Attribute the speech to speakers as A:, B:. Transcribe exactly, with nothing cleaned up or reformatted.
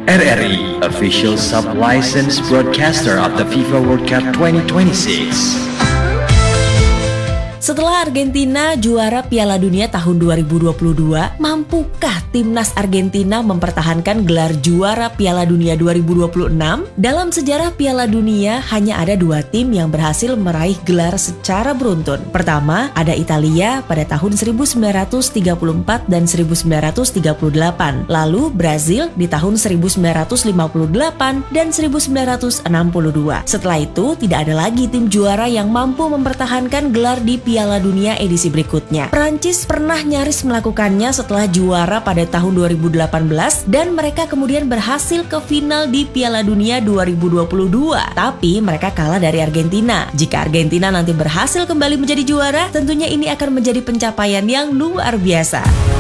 A: R R I, official sub-licensed broadcaster of the FIFA World Cup twenty twenty-six.
B: Setelah Argentina juara Piala Dunia tahun dua ribu dua puluh dua, mampukah timnas Argentina mempertahankan gelar juara Piala Dunia dua ribu dua puluh enam? Dalam sejarah Piala Dunia, hanya ada dua tim yang berhasil meraih gelar secara beruntun. Pertama, ada Italia pada tahun seribu sembilan ratus tiga puluh empat dan seribu sembilan ratus tiga puluh delapan. Lalu Brazil di tahun seribu sembilan ratus lima puluh delapan dan seribu sembilan ratus enam puluh dua. Setelah itu, tidak ada lagi tim juara yang mampu mempertahankan gelar di Piala Dunia edisi berikutnya. Prancis pernah nyaris melakukannya setelah juara pada tahun dua ribu delapan belas dan mereka kemudian berhasil ke final di Piala Dunia dua ribu dua puluh dua. Tapi mereka kalah dari Argentina. Jika Argentina nanti berhasil kembali menjadi juara, tentunya ini akan menjadi pencapaian yang luar biasa.